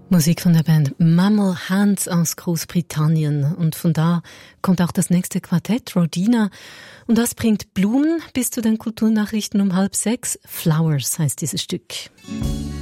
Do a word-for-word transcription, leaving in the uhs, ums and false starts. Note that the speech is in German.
Musik von der Band Mammal Hands aus Großbritannien. Und von da kommt auch das nächste Quartett, Rodina. Und das bringt Blumen bis zu den Kulturnachrichten um halb sechs. Flowers heißt dieses Stück.